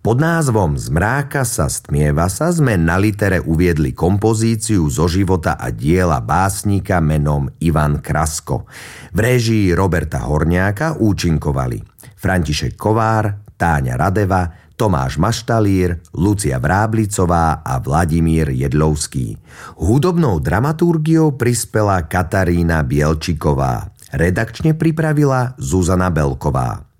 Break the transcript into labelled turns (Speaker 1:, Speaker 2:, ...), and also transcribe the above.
Speaker 1: Pod názvom Zmráka sa stmieva sa sme na litere uviedli kompozíciu zo života a diela básnika menom Ivan Krasko. V réžii Roberta Horňáka účinkovali František Kovár, Táňa Radeva, Tomáš Maštalír, Lucia Vráblicová a Vladimír Jedlovský. Hudobnou dramaturgiou prispela Katarína Bielčiková. Redakčne pripravila Zuzana Belková.